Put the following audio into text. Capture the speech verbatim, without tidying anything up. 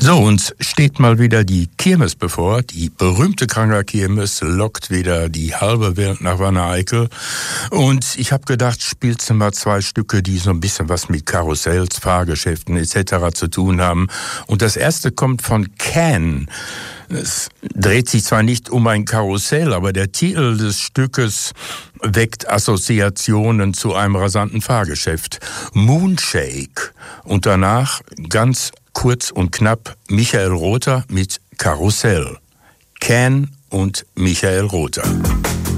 So, uns steht mal wieder die Kirmes bevor. Die berühmte Kranger Kirmes lockt wieder die halbe Welt nach Wanne-Eickel. Und ich habe gedacht, spielst du mal zwei Stücke, die so ein bisschen was mit Karussells, Fahrgeschäften et cetera zu tun haben. Und das erste kommt von Can. Es dreht sich zwar nicht um ein Karussell, aber der Titel des Stückes weckt Assoziationen zu einem rasanten Fahrgeschäft. Moonshake. Und danach ganz kurz und knapp Michael Rother mit Karussell. Can und Michael Rother.